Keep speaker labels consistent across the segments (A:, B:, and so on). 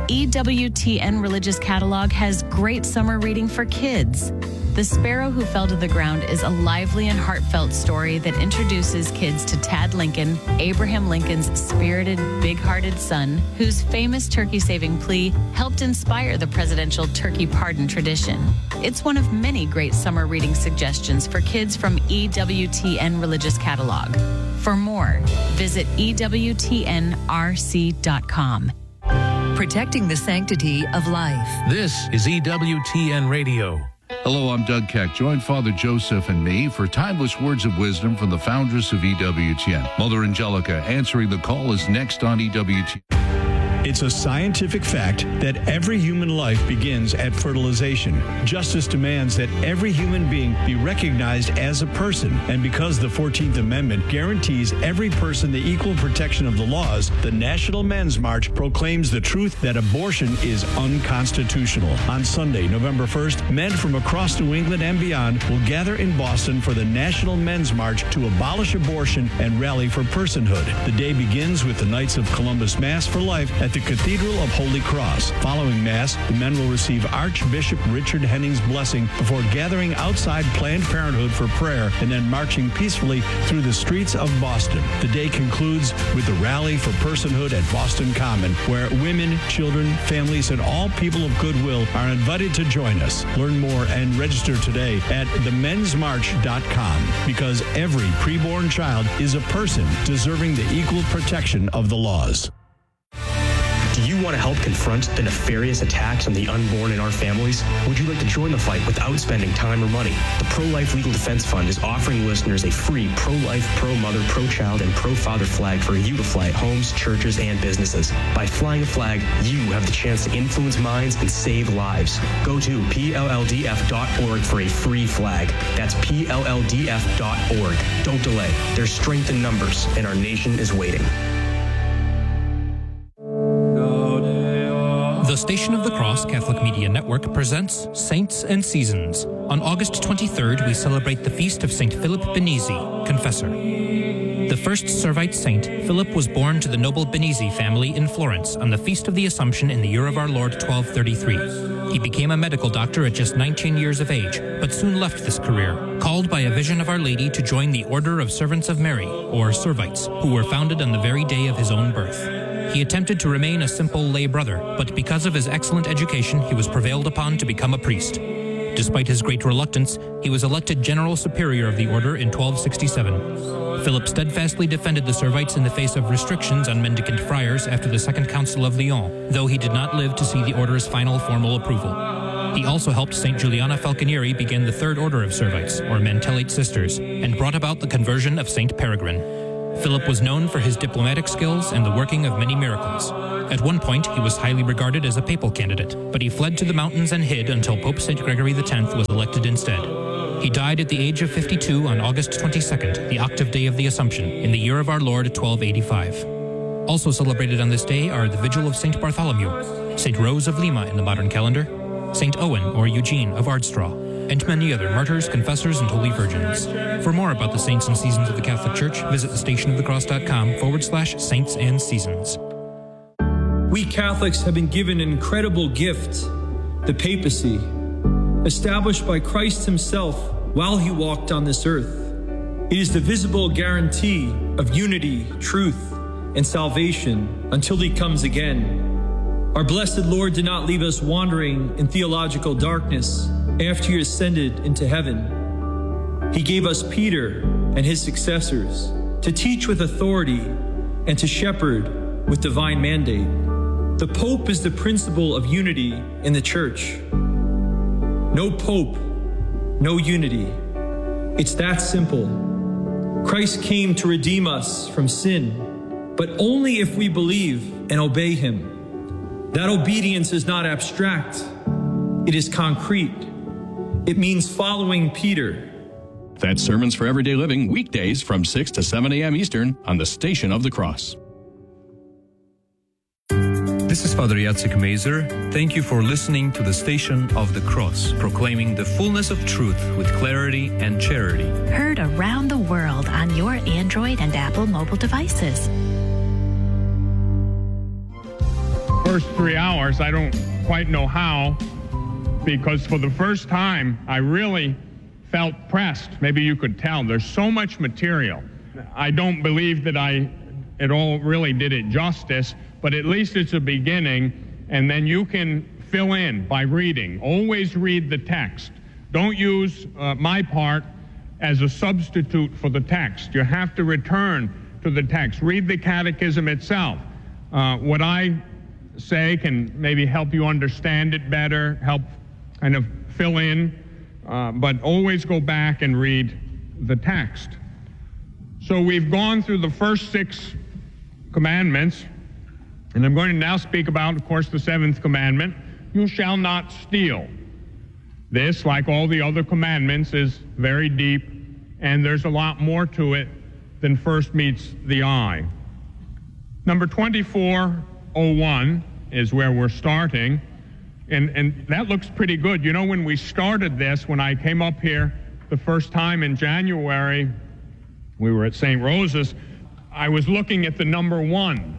A: EWTN Religious Catalog has great summer reading for kids. The Sparrow Who Fell to the Ground is a lively and heartfelt story that introduces kids to Tad Lincoln, Abraham Lincoln's spirited, big-hearted son, whose famous turkey-saving plea helped inspire the presidential turkey pardon tradition. It's one of many great summer reading suggestions for kids from EWTN Religious Catalog. For more, visit EWTNRC.com.
B: Protecting the sanctity of life.
C: This is EWTN Radio.
D: Hello, I'm Doug Keck. Join Father Joseph and me for timeless words of wisdom from the foundress of EWTN. Mother Angelica answering the call is next on EWTN.
E: It's a scientific fact that every human life begins at fertilization. Justice demands that every human being be recognized as a person. And because the 14th Amendment guarantees every person the equal protection of the laws, the National Men's March proclaims the truth that abortion is unconstitutional. On Sunday, November 1st, men from across New England and beyond will gather in Boston for the National Men's March to abolish abortion and rally for personhood. The day begins with the Knights of Columbus Mass for Life at the Cathedral of Holy Cross. Following Mass, the men will receive Archbishop Richard Henning's blessing before gathering outside Planned Parenthood for prayer and then marching peacefully through the streets of Boston. The day concludes with the Rally for Personhood at Boston Common, where women, children, families, and all people of goodwill are invited to join us. Learn more and register today at themensmarch.com, because every preborn child is a person deserving the equal protection of the laws.
F: Do you want to help confront the nefarious attacks on the unborn in our families? Would you like to join the fight without spending time or money? The Pro-Life Legal Defense Fund is offering listeners a free pro-life, pro-mother, pro-child, and pro-father flag for you to fly at homes, churches, and businesses. By flying a flag, you have the chance to influence minds and save lives. Go to PLLDF.org for a free flag. That's PLLDF.org. Don't delay. There's strength in numbers, and our nation is waiting.
G: The Station of the Cross Catholic Media Network presents Saints and Seasons. On August 23rd, we celebrate the feast of St. Philip Benizi, Confessor. The first Servite saint, Philip was born to the noble Benizi family in Florence on the Feast of the Assumption in the year of our Lord 1233. He became a medical doctor at just 19 years of age, but soon left this career, called by a vision of Our Lady to join the Order of Servants of Mary, or Servites, who were founded on the very day of his own birth. He attempted to remain a simple lay brother, but because of his excellent education, he was prevailed upon to become a priest. Despite his great reluctance, he was elected General Superior of the Order in 1267. Philip steadfastly defended the Servites in the face of restrictions on mendicant friars after the Second Council of Lyon, though he did not live to see the Order's final formal approval. He also helped St. Juliana Falconieri begin the Third Order of Servites, or Mantellate Sisters, and brought about the conversion of St. Peregrine. Philip was known for his diplomatic skills and the working of many miracles. At one point, he was highly regarded as a papal candidate, but he fled to the mountains and hid until Pope St. Gregory X was elected instead. He died at the age of 52 on August 22nd, the octave day of the Assumption, in the year of our Lord 1285. Also celebrated on this day are the Vigil of St. Bartholomew, St. Rose of Lima in the modern calendar, St. Owen or Eugene of Ardstraw, and many other martyrs, confessors, and holy virgins. For more about the saints and seasons of the Catholic Church, visit thestationofthecross.com/saints and seasons.
H: We Catholics have been given an incredible gift, the papacy, established by Christ himself while he walked on this earth. It is the visible guarantee of unity, truth, and salvation until he comes again. Our blessed Lord did not leave us wandering in theological darkness after he ascended into heaven. He gave us Peter and his successors to teach with authority and to shepherd with divine mandate. The Pope is the principle of unity in the Church. No Pope, no unity. It's that simple. Christ came to redeem us from sin, but only if we believe and obey him. That obedience is not abstract. It is concrete. It means following Peter.
I: That's Sermons for Everyday Living, weekdays from 6 to 7 a.m. Eastern on the Station of the Cross.
J: This is Father Jacek Mazer. Thank you for listening to the Station of the Cross, proclaiming the fullness of truth with clarity and charity.
K: Heard around the world on your Android and Apple mobile devices.
L: first 3 hours. I don't quite know how, because for the first time, I really felt pressed. Maybe you could tell. There's so much material. I don't believe that it all really did it justice, but at least it's a beginning, and then you can fill in by reading. Always read the text. Don't use my part as a substitute for the text. You have to return to the text. Read the catechism itself. What I say can maybe help you understand it better, help kind of fill in, but always go back and read the text. So we've gone through the first 6 commandments, and I'm going to now speak about, of course, the 7th commandment: you shall not steal. This, like all the other commandments, is very deep, and there's a lot more to it than first meets the eye. Number 2401 is where we're starting, and that looks pretty good. You know, when we started this, when I came up here the first time in January, we were at St. Rose's, I was looking at the number 1.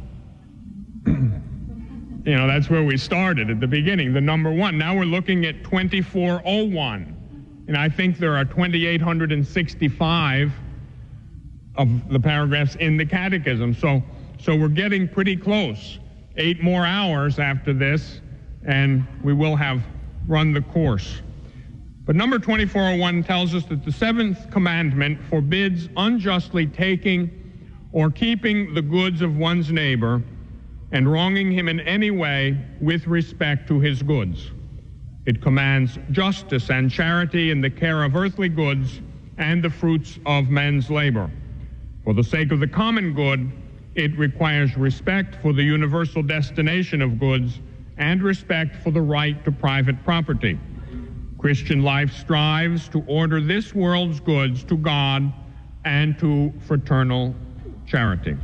L: You know, that's where we started at the beginning, the number 1. Now we're looking at 2401, and I think there are 2,865 of the paragraphs in the catechism. So we're getting pretty close. 8 more hours after this, and we will have run the course. But number 2401 tells us that the 7th commandment forbids unjustly taking or keeping the goods of one's neighbor and wronging him in any way with respect to his goods. It commands justice and charity in the care of earthly goods and the fruits of men's labor. For the sake of the common good, it requires respect for the universal destination of goods and respect for the right to private property. Christian life strives to order this world's goods to God and to fraternal charity.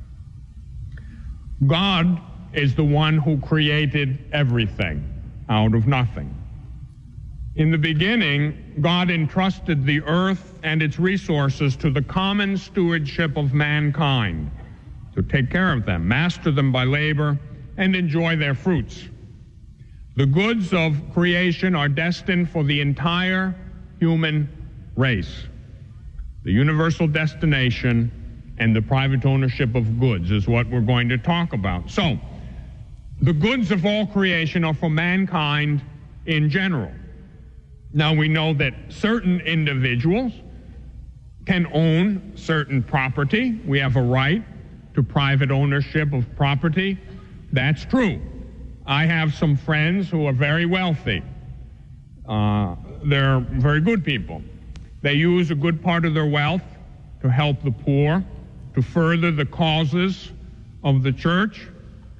L: God is the one who created everything out of nothing. In the beginning, God entrusted the earth and its resources to the common stewardship of mankind, to take care of them, master them by labor, and enjoy their fruits. The goods of creation are destined for the entire human race. The universal destination and the private ownership of goods is what we're going to talk about. So, the goods of all creation are for mankind in general. Now, we know that certain individuals can own certain property. We have a right to private ownership of property. That's true. I have some friends who are very wealthy. They're very good people. They use a good part of their wealth to help the poor, to further the causes of the church.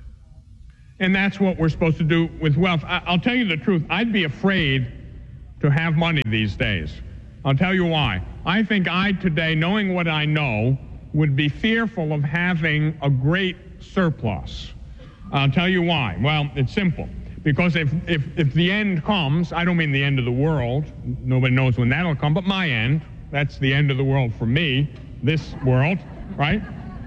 L: And that's what we're supposed to do with wealth. I'll tell you the truth. I'd be afraid to have money these days. I'll tell you why. I think I today, knowing what I know, would be fearful of having a great surplus. I'll tell you why. Well, it's simple. Because if the end comes, I don't mean the end of the world. Nobody knows when that'll come, but my end. That's the end of the world for me, this world, right?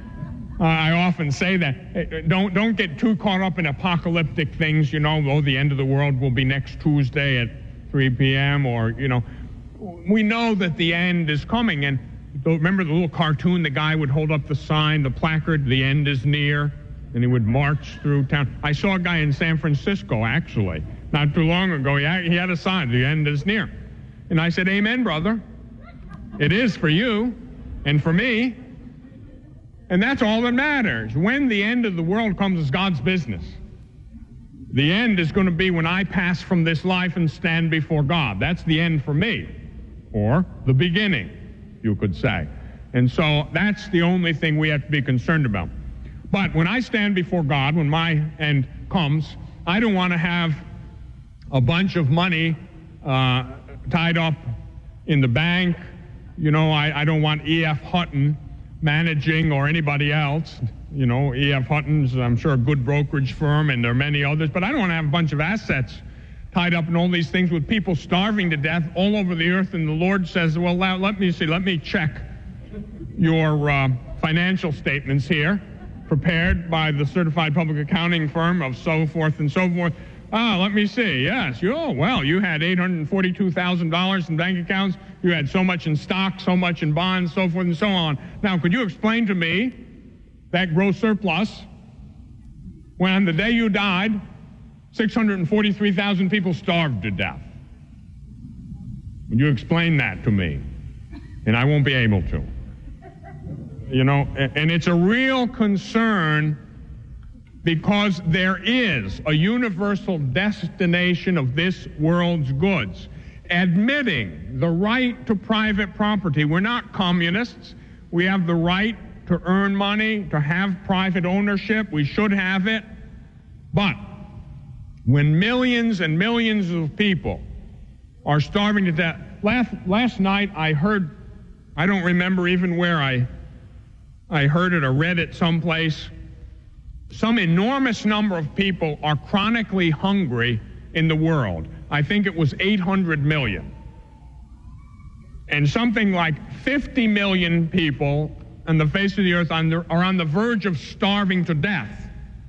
L: I often say that. Don't get too caught up in apocalyptic things, you know, oh, the end of the world will be next Tuesday at 3 p.m. or, you know. We know that the end is coming. And remember the little cartoon, the guy would hold up the sign, the placard, the end is near, and he would march through town. I saw a guy in San Francisco, actually, not too long ago. He had a sign, the end is near. And I said, amen, brother. It is for you and for me. And that's all that matters. When the end of the world comes, is God's business. The end is going to be when I pass from this life and stand before God. That's the end for me. Or the beginning, you could say. And so that's the only thing we have to be concerned about. But when I stand before God, when my end comes, I don't want to have a bunch of money tied up in the bank. You know, I don't want E.F. Hutton managing or anybody else. You know, E.F. Hutton's, I'm sure, a good brokerage firm, and there are many others. But I don't want to have a bunch of assets tied up in all these things with people starving to death all over the earth. And the Lord says, well, let me check your financial statements here. prepared by the certified public accounting firm of so forth and so forth. Let me see. Yes. You had $842,000 in bank accounts. You had so much in stock, so much in bonds, so forth and so on. Now, could you explain to me that gross surplus when on the day you died, 643,000 people starved to death? Would you explain that to me? And I won't be able to. And it's a real concern because there is a universal destination of this world's goods. Admitting the right to private property. We're not communists. We have the right to earn money, to have private ownership. We should have it. But when millions and millions of people are starving to death. Last night I heard, I don't remember even where I heard it or read it someplace, some enormous number of people are chronically hungry in the world. I think it was 800 million. And something like 50 million people on the face of the earth are on the verge of starving to death.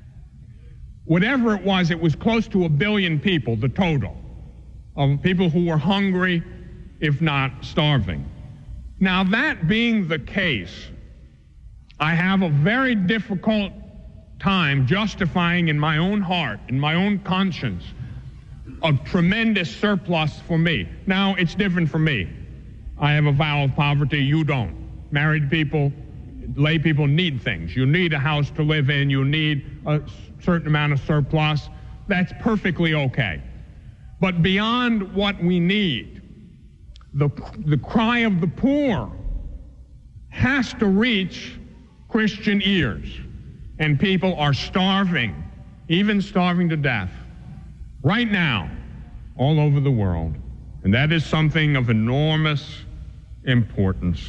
L: Whatever it was close to 1 billion people, the total, of people who were hungry, if not starving. Now, that being the case, I have a very difficult time justifying in my own heart, in my own conscience, a tremendous surplus for me. Now, it's different for me. I have a vow of poverty. You don't. Married people, lay people need things. You need a house to live in. You need a certain amount of surplus. That's perfectly okay. But beyond what we need, the cry of the poor has to reach Christian ears. And people are starving, even starving to death, right now, all over the world. And that is something of enormous importance.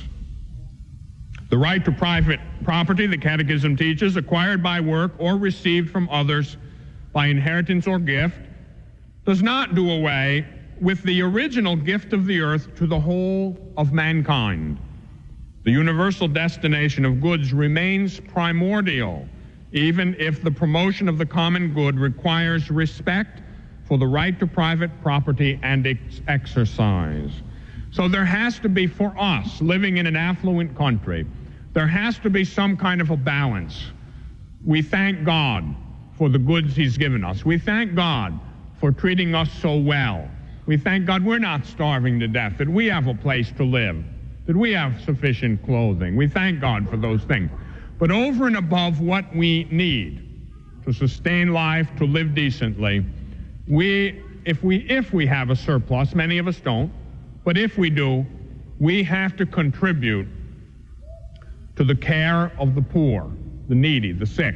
L: The right to private property, the Catechism teaches, acquired by work or received from others by inheritance or gift, does not do away with the original gift of the earth to the whole of mankind. The universal destination of goods remains primordial, even if the promotion of the common good requires respect for the right to private property and its exercise. So there has to be, for us, living in an affluent country, there has to be some kind of a balance. We thank God for the goods He's given us. We thank God for treating us so well. We thank God we're not starving to death, that we have a place to live, that we have sufficient clothing. We thank God for those things. But over and above what we need to sustain life, to live decently, if we have a surplus, many of us don't, but if we do, we have to contribute to the care of the poor, the needy, the sick.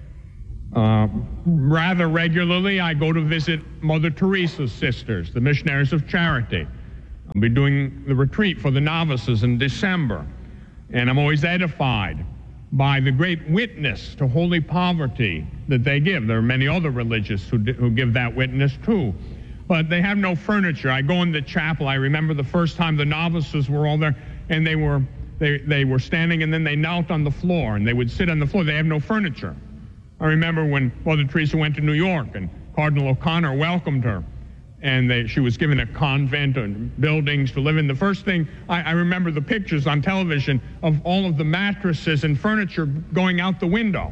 L: Rather regularly, I go to visit Mother Teresa's sisters, the Missionaries of Charity. I'll be doing the retreat for the novices in December, and I'm always edified by the great witness to holy poverty that they give. There are many other religious who give that witness too. But they have no furniture. I go in the chapel. I remember the first time the novices were all there, and they were standing, and then they knelt on the floor, and they would sit on the floor. They have no furniture. I remember when Mother Teresa went to New York, and Cardinal O'Connor welcomed her, and she was given a convent and buildings to live in. The first thing, I remember the pictures on television of all of the mattresses and furniture going out the window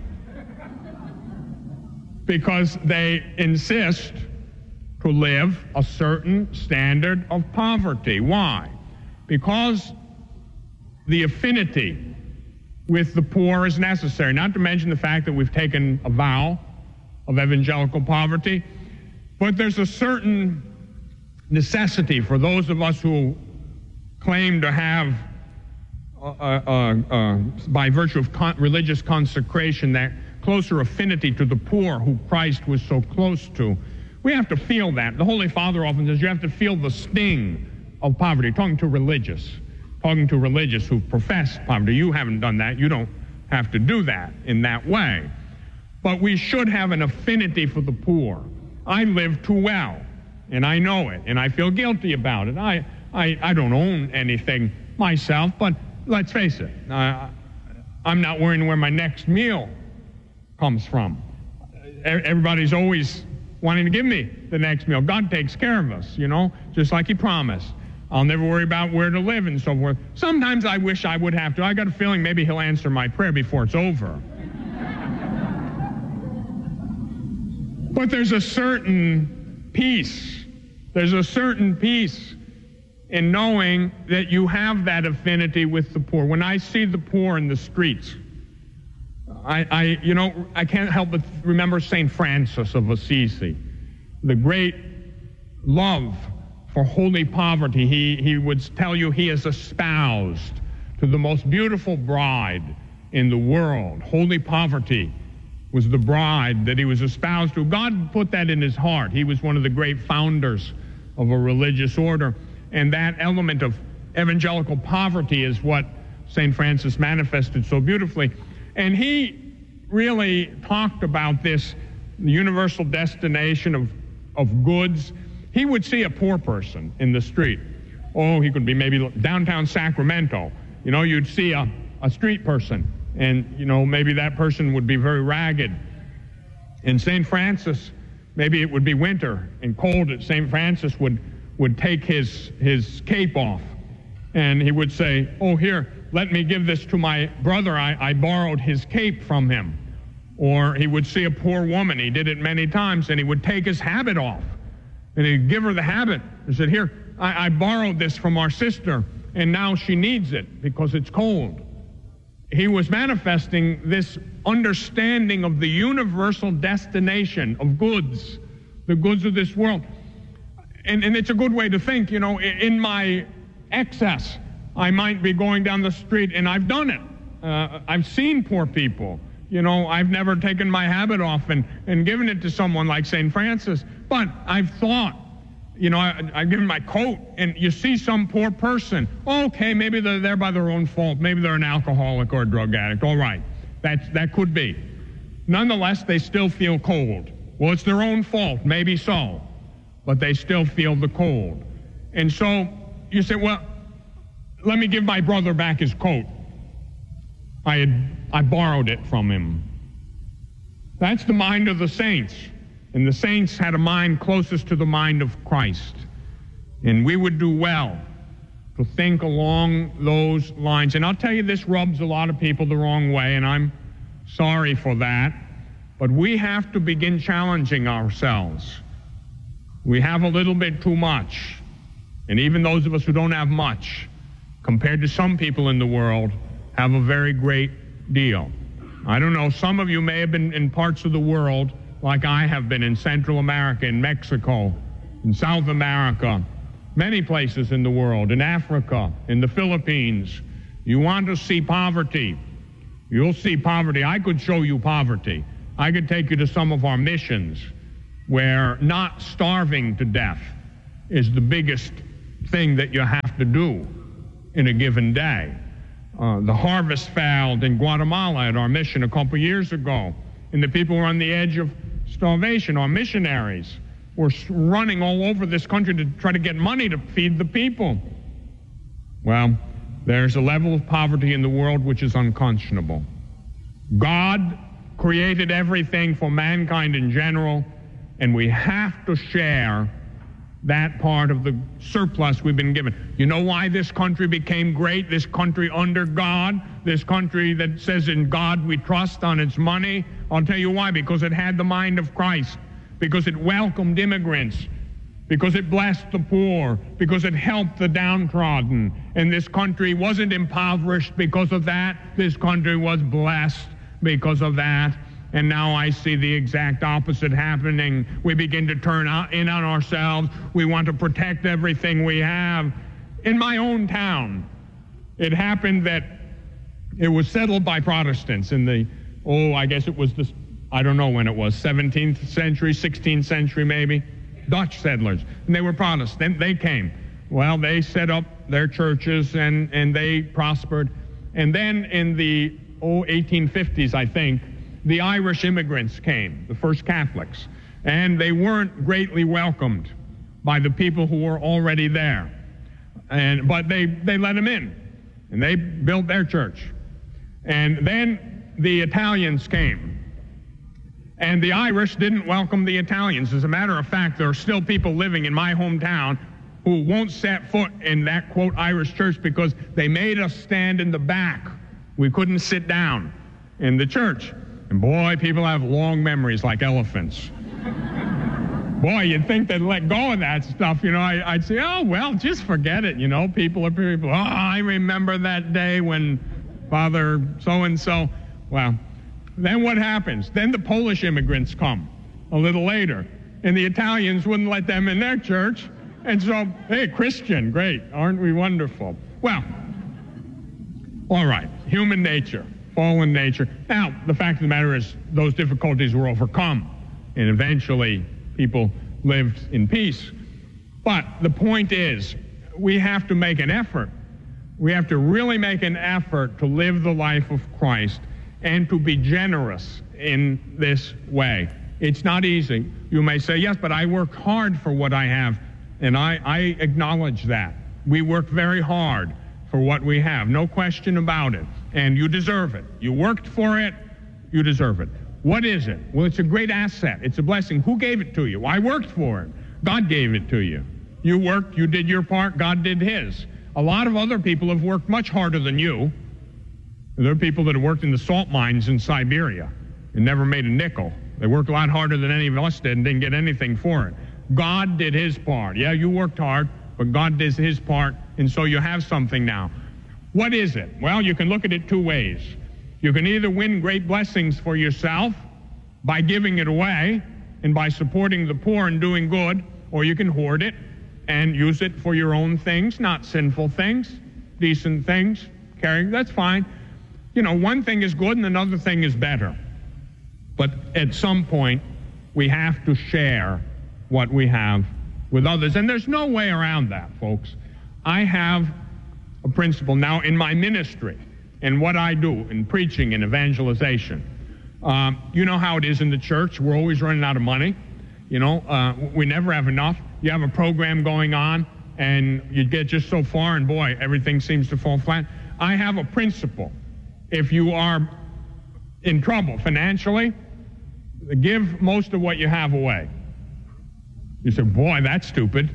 L: because they insist to live a certain standard of poverty. Why? Because the affinity with the poor is necessary, not to mention the fact that we've taken a vow of evangelical poverty. But there's a certain necessity for those of us who claim to have, by virtue of religious consecration, that closer affinity to the poor who Christ was so close to. We have to feel that. The Holy Father often says you have to feel the sting of poverty, talking to religious who profess poverty. You haven't done that. You don't have to do that in that way. But we should have an affinity for the poor. I live too well, and I know it, and I feel guilty about it. I don't own anything myself, but let's face it, I'm not worrying where my next meal comes from. Everybody's always wanting to give me the next meal. God takes care of us, just like he promised. I'll never worry about where to live and so forth. Sometimes I wish I would have to. I got a feeling maybe he'll answer my prayer before it's over. But there's a certain peace. There's a certain peace in knowing that you have that affinity with the poor. When I see the poor in the streets, I can't help but remember St. Francis of Assisi, the great love for holy poverty. He would tell you he is espoused to the most beautiful bride in the world. Holy poverty was the bride that he was espoused to. God put that in his heart. He was one of the great founders of a religious order. And that element of evangelical poverty is what St. Francis manifested so beautifully. And he really talked about this universal destination of goods. He would see a poor person in the street. Oh, he could be maybe downtown Sacramento. You'd see a street person, and, maybe that person would be very ragged. In St. Francis, maybe it would be winter and cold. St. Francis would take his cape off, and he would say, oh, here, let me give this to my brother. I borrowed his cape from him. Or he would see a poor woman. He did it many times, and he would take his habit off. And he'd give her the habit. He said, here, I borrowed this from our sister, and now she needs it because it's cold. He was manifesting this understanding of the universal destination of goods, the goods of this world. And it's a good way to think, in my excess, I might be going down the street, and I've done it. I've seen poor people. I've never taken my habit off and given it to someone like St. Francis, but I've thought, I've given my coat, and you see some poor person. Okay, maybe they're there by their own fault. Maybe they're an alcoholic or a drug addict. All right, that could be. Nonetheless, they still feel cold. Well, it's their own fault, maybe so, but they still feel the cold. And so you say, well, let me give my brother back his coat. I borrowed it from him. That's the mind of the saints. And the saints had a mind closest to the mind of Christ. And we would do well to think along those lines. And I'll tell you, this rubs a lot of people the wrong way, and I'm sorry for that. But we have to begin challenging ourselves. We have a little bit too much. And even those of us who don't have much, compared to some people in the world, have a very great deal. I don't know, some of you may have been in parts of the world like I have been in Central America, in Mexico, in South America, many places in the world, in Africa, in the Philippines. You want to see poverty, you'll see poverty. I could show you poverty. I could take you to some of our missions where not starving to death is the biggest thing that you have to do in a given day. The harvest failed in Guatemala at our mission a couple years ago, and the people were on the edge of starvation. Our missionaries were running all over this country to try to get money to feed the people. Well, there's a level of poverty in the world which is unconscionable. God created everything for mankind in general, and we have to share that part of the surplus we've been given. You know why this country became great? This country under God, this country that says in God we trust on its money. I'll tell you why. Because it had the mind of Christ, because it welcomed immigrants, because it blessed the poor, because it helped the downtrodden. And this country wasn't impoverished because of that. This country was blessed because of that. And now I see the exact opposite happening. We begin to turn in on ourselves. We want to protect everything we have. In my own town, it happened that it was settled by Protestants in the, I guess it was I don't know when it was, 17th century, 16th century maybe, Dutch settlers. And they were Protestant. They came. Well, they set up their churches and they prospered. And then in the 1850s, I think, the Irish immigrants came, the first Catholics, and they weren't greatly welcomed by the people who were already there. But they let them in, and they built their church. And then the Italians came, And the Irish didn't welcome the Italians. As a matter of fact, there are still people living in my hometown who won't set foot in that, quote, Irish church because they made us stand in the back. We couldn't sit down in the church. And boy, people have long memories like elephants. Boy, you'd think they'd let go of that stuff. You know, I'd say, oh, well, just forget it. You know, people are people. Oh, I remember that day when Father so-and-so. Well, then what happens? Then the Polish immigrants come a little later, and the Italians wouldn't let them in their church. And so, hey, Christian, great, aren't we wonderful? Well, all right, human nature, fallen nature. Now, the fact of the matter is those difficulties were overcome, and eventually people lived in peace. But the point is, we have to make an effort. We have to really make an effort to live the life of Christ and to be generous in this way. It's not easy. You may say, yes, but I work hard for what I have, and I acknowledge that. We work very hard for what we have, no question about it, and you deserve it. You worked for it, you deserve it. What is it? Well, it's a great asset. It's a blessing. Who gave it to you? Well, I worked for it. God gave it to you. You worked, you did your part, God did his. A lot of other people have worked much harder than you. There are people that have worked in the salt mines in Siberia and never made a nickel. They worked a lot harder than any of us did and didn't get anything for it. God did his part. Yeah, you worked hard, but God did his part, and so you have something now. What is it? Well, you can look at it two ways. You can either win great blessings for yourself by giving it away and by supporting the poor and doing good, or you can hoard it and use it for your own things, not sinful things, decent things, caring, that's fine. You know, one thing is good and another thing is better. But at some point, we have to share what we have with others. And there's no way around that, folks. I have a principle now in my ministry and what I do in preaching and evangelization. You know how it is in the church. We're always running out of money. You know, we never have enough. You have a program going on, and you get just so far, and boy, everything seems to fall flat. I have a principle. If you are in trouble financially, give most of what you have away. You say, boy, that's stupid.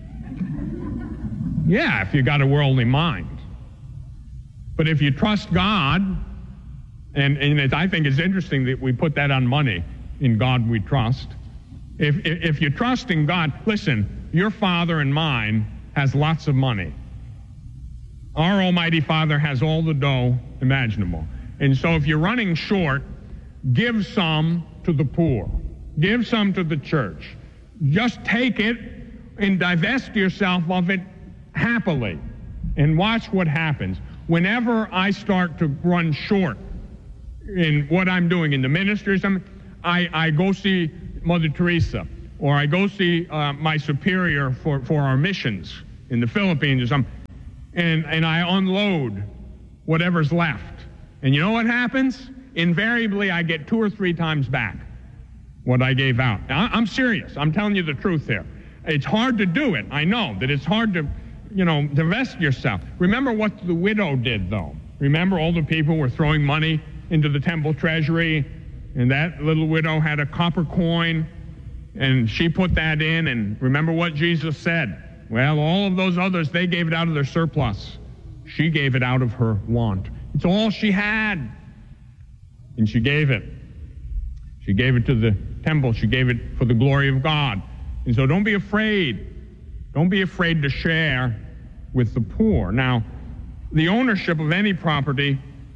L: Yeah, if you got a worldly mind. But if you trust God, and I think it's interesting that we put that on money, in God we trust. If you trust in God, listen, your Father and mine has lots of money. Our Almighty Father has all the dough imaginable. And so if you're running short, give some to the poor. Give some to the church. Just take it and divest yourself of it happily and watch what happens. Whenever I start to run short in what I'm doing in the ministry, I go see Mother Teresa, or I go see my superior for our missions in the Philippines or something, and I unload whatever's left. And you know what happens? Invariably, I get 2 or 3 times back what I gave out. Now, I'm serious. I'm telling you the truth here. It's hard to do it. I know that it's hard to, divest yourself. Remember what the widow did, though. Remember all the people were throwing money into the temple treasury, and that little widow had a copper coin, and she put that in, and remember what Jesus said? Well, all of those others, they gave it out of their surplus. She gave it out of her want. It's all she had. And she gave it. She gave it to the temple. She gave it for the glory of God. And so don't be afraid. Don't be afraid to share with the poor. Now, the ownership of any property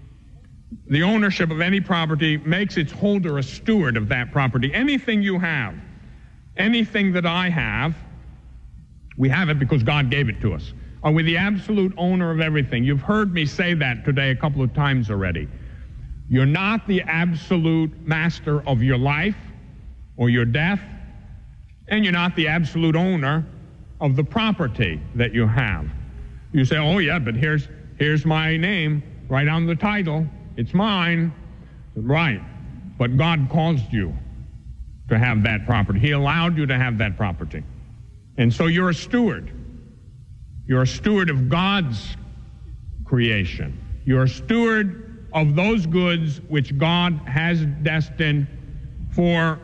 L: makes its holder a steward of that property. Anything you have, anything that I have, we have it because God gave it to us. Are we the absolute owner of everything? You've heard me say that today a couple of times already. You're not the absolute master of your life or your death, and you're not the absolute owner of the property that you have. You say, oh yeah, but here's my name right on the title. It's mine. Right. But God caused you to have that property. He allowed you to have that property. And so you're a steward. You're a steward of God's creation. You're a steward of those goods which God has destined for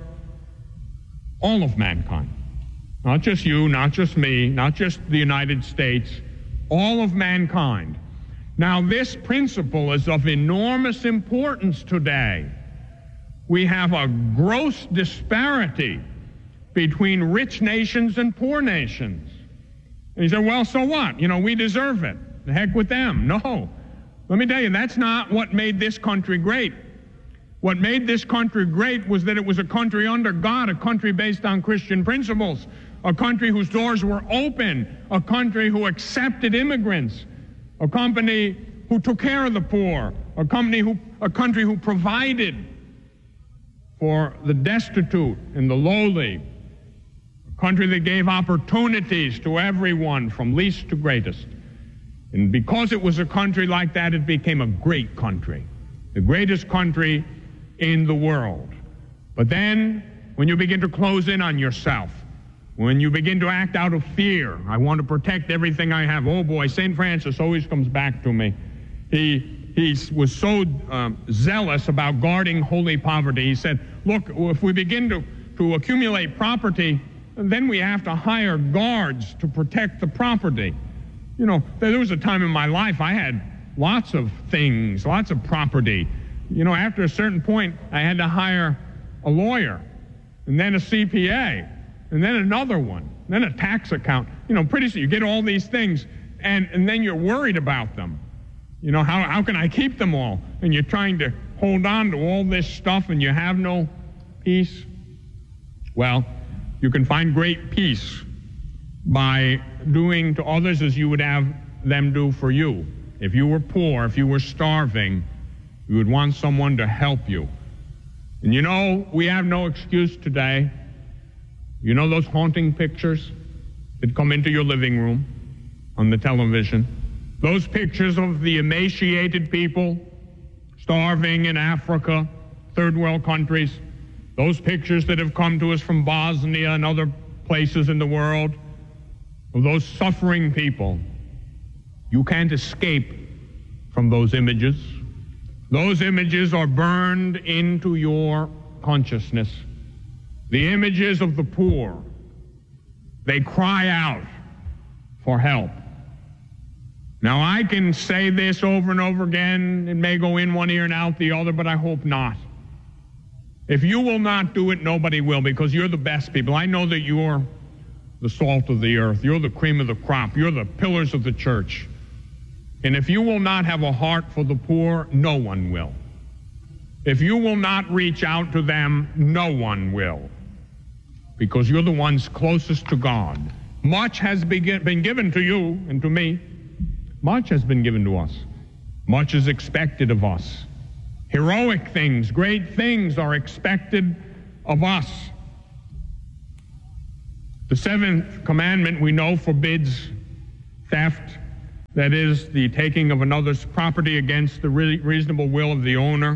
L: all of mankind. Not just you, not just me, not just the United States, all of mankind. Now, this principle is of enormous importance today. We have a gross disparity between rich nations and poor nations. And you say, well, so what? You know, we deserve it. The heck with them. No. Let me tell you, that's not what made this country great. What made this country great was that it was a country under God, a country based on Christian principles, a country whose doors were open, a country who accepted immigrants, a company who took care of the poor, a country who provided for the destitute and the lowly, a country that gave opportunities to everyone from least to greatest. And because it was a country like that, it became a great country, the greatest country in the world. But then, when you begin to close in on yourself, when you begin to act out of fear, I want to protect everything I have. Oh boy, St. Francis always comes back to me. He was so zealous about guarding holy poverty. He said, look, if we begin to accumulate property, then we have to hire guards to protect the property. You know, there was a time in my life I had lots of things, lots of property. You know, after a certain point, I had to hire a lawyer, and then a CPA, and then another one, then a tax account. You know, pretty soon you get all these things, and then you're worried about them. You know, how can I keep them all? And you're trying to hold on to all this stuff, and you have no peace. Well, you can find great peace by doing to others as you would have them do for you. If you were poor, if you were starving, you would want someone to help you. And you know, we have no excuse today. You know those haunting pictures that come into your living room on the television? Those pictures of the emaciated people starving in Africa, third world countries. Those pictures that have come to us from Bosnia and other places in the world of those suffering people. You can't escape from those images. Those images are burned into your consciousness. The images of the poor, they cry out for help. Now, I can say this over and over again. It may go in one ear and out the other, but I hope not. If you will not do it, nobody will, because you're the best people. I know that you're the salt of the earth. You're the cream of the crop. You're the pillars of the church. And if you will not have a heart for the poor, no one will. If you will not reach out to them, no one will. Because you're the ones closest to God. Much has been given to you and to me. Much has been given to us. Much is expected of us. Heroic things, great things are expected of us. The seventh commandment, we know, forbids theft. That is, the taking of another's property against the reasonable will of the owner.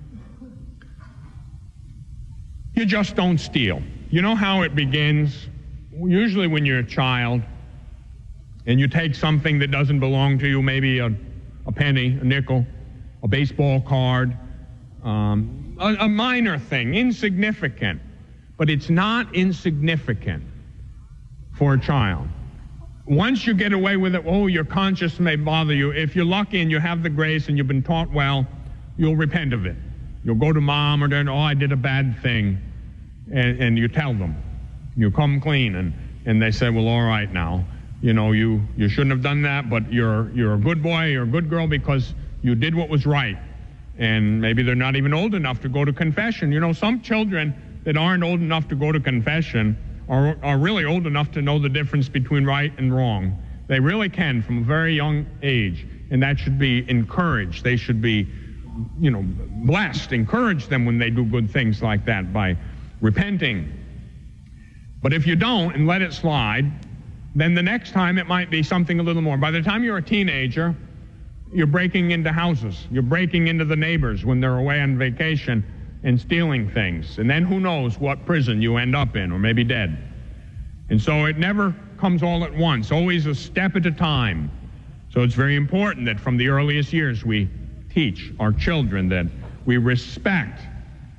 L: You just don't steal. You know how it begins? Usually when you're a child and you take something that doesn't belong to you, maybe a penny, a nickel, a baseball card, a minor thing, insignificant. But it's not insignificant for a child. Once you get away with it, oh, your conscience may bother you. If you're lucky and you have the grace and you've been taught well, you'll repent of it. You'll go to mom or dad, oh, I did a bad thing. And you tell them. You come clean. And they say, well, all right now. You know, you shouldn't have done that, but you're a good boy, you're a good girl because you did what was right. And maybe they're not even old enough to go to confession. You know, some children that aren't old enough to go to confession are really old enough to know the difference between right and wrong. They really can from a very young age, and that should be encouraged. They should be, you know, blessed. Encourage them when they do good things like that by repenting. But if you don't and let it slide, then the next time it might be something a little more. By the time you're a teenager, you're breaking into houses. You're breaking into the neighbors when they're away on vacation and stealing things. And then who knows what prison you end up in, or maybe dead. And so it never comes all at once, always a step at a time. So it's very important that from the earliest years we teach our children that we respect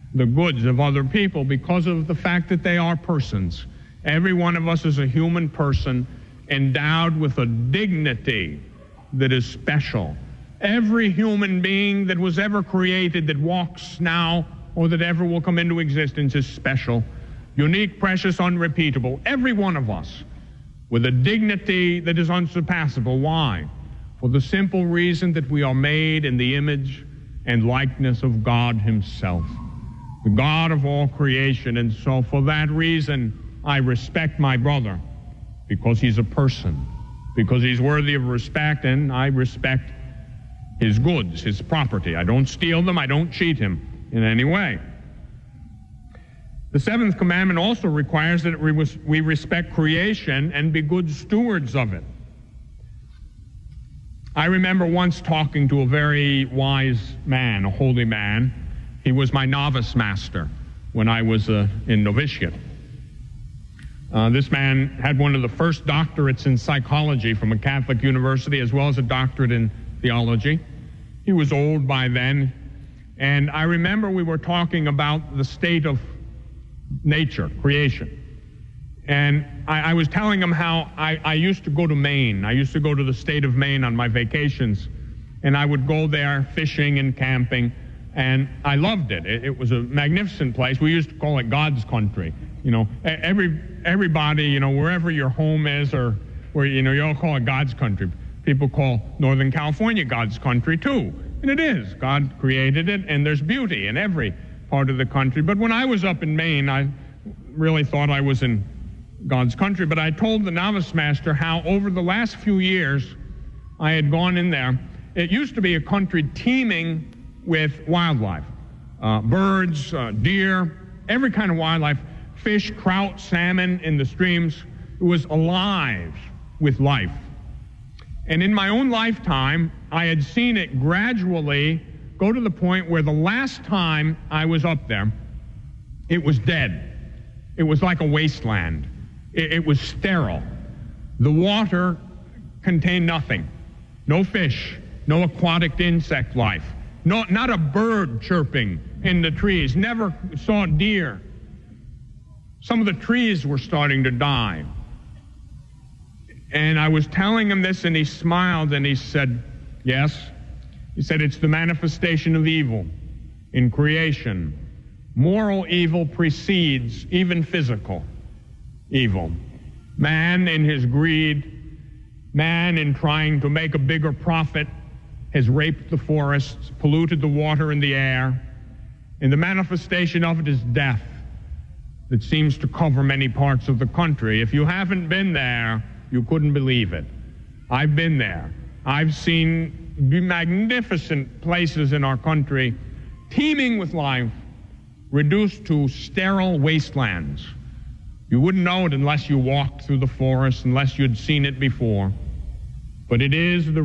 L: the goods of other people because of the fact that they are persons. Every one of us is a human person endowed with a dignity that is special. Every human being that was ever created, that walks now or that ever will come into existence, is special, unique, precious, unrepeatable. Every one of us with a dignity that is unsurpassable. Why? For the simple reason that we are made in the image and likeness of God himself, the God of all creation. And so for that reason, I respect my brother, because he's a person, because he's worthy of respect, and I respect his goods, his property. I don't steal them. I don't cheat him in any way. The seventh commandment also requires that we respect creation and be good stewards of it. I remember once talking to a very wise man, a holy man. He was my novice master when I was in novitiate. This man had one of the first doctorates in psychology from a Catholic university, as well as a doctorate in theology. He was old by then, and I remember we were talking about the state of nature, creation. And I was telling him how I used to go to Maine. I used to go to the state of Maine on my vacations, and I would go there fishing and camping, and I loved it. It was a magnificent place. We used to call it God's country. You know, everybody, you know, wherever your home is, or where, you know, you all call it God's country. People call Northern California God's country too, and it is. God created it, and there's beauty in every part of the country. But when I was up in Maine, I really thought I was in God's country. But I told the novice master how over the last few years I had gone in there. It used to be a country teeming with wildlife, birds, deer, every kind of wildlife, fish, trout, salmon in the streams. It was alive with life. And in my own lifetime, I had seen it gradually go to the point where the last time I was up there, it was dead. It was like a wasteland. It was sterile. The water contained nothing. No fish, no aquatic insect life, not a bird chirping in the trees. Never saw deer. Some of the trees were starting to die. And I was telling him this, and he smiled, and he said, yes. He said, it's the manifestation of evil in creation. Moral evil precedes even physical evil. Man in his greed, man in trying to make a bigger profit, has raped the forests, polluted the water and the air, and the manifestation of it is death that seems to cover many parts of the country. If you haven't been there, you couldn't believe it. I've been there. I've seen magnificent places in our country teeming with life, reduced to sterile wastelands. You wouldn't know it unless you walked through the forest, unless you'd seen it before. But it is the